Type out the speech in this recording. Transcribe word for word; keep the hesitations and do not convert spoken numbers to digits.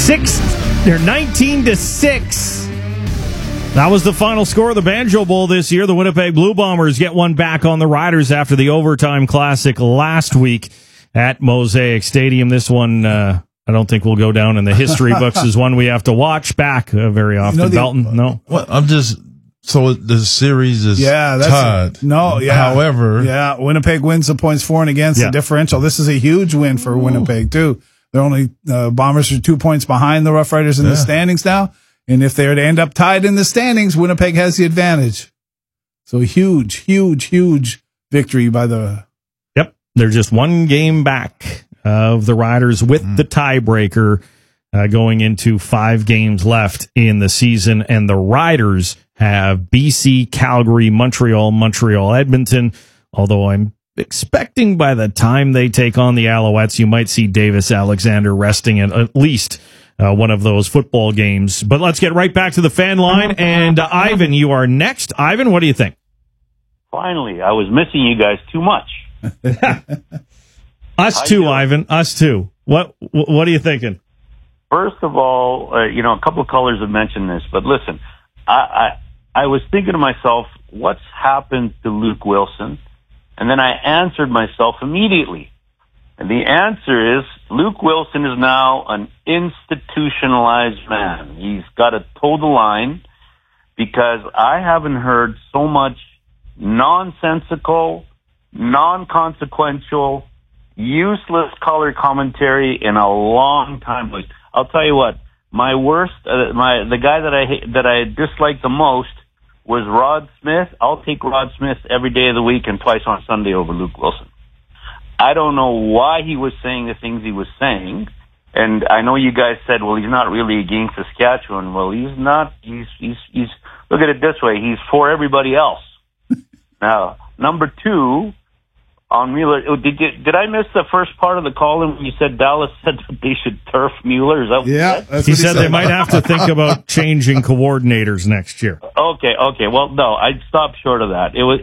Six, they're nineteen to six. That was the final score of the Banjo Bowl this year. The Winnipeg Blue Bombers get one back on the Riders after the overtime classic last week at Mosaic Stadium. This one, uh, I don't think will go down in the history books as one we have to watch back uh, very often. You know the, Belton, no. Well, I'm just so the series is yeah, that's tied. A, no, yeah. However, yeah, Winnipeg wins the points for and against yeah. the differential. This is a huge win for Ooh. Winnipeg too. They're only uh, Bombers are two points behind the Rough Riders in yeah. the standings now. And if they were to end up tied in the standings, Winnipeg has the advantage. So huge, huge, huge victory by the... Yep, they're just one game back of the Riders with mm. the tiebreaker uh, going into five games left in the season. And the Riders have B C, Calgary, Montreal, Montreal, Edmonton. Although I'm expecting by the time they take on the Alouettes, you might see Davis Alexander resting in at least... Uh, one of those football games. But let's get right back to the fan line. And uh, Ivan, you are next. Ivan, what do you think? Finally, I was missing you guys too much. Us too, Ivan. Us too. What What are you thinking? First of all, uh, you know, a couple of callers have mentioned this, but listen, I, I I was thinking to myself, what's happened to Luke Wilson? And then I answered myself immediately. And the answer is Luke Wilson is now an institutionalized man. He's got to toe the line because I haven't heard so much nonsensical, non-consequential, useless color commentary in a long time. I'll tell you what, my worst, uh, my the guy that I that I disliked the most was Rod Smith. I'll take Rod Smith every day of the week and twice on Sunday over Luke Wilson. I don't know why he was saying the things he was saying. And I know you guys said, well, he's not really against Saskatchewan. Well, he's not. He's, he's, he's, look at it this way. He's for everybody else. Now, number two, on Mueller, did you, did I miss the first part of the call when you said Dallas said that they should turf Mueller? Is that what yeah, you said? That's he what said he said they might have to think about changing coordinators next year. Okay, okay. Well, no, I stopped short of that. It was,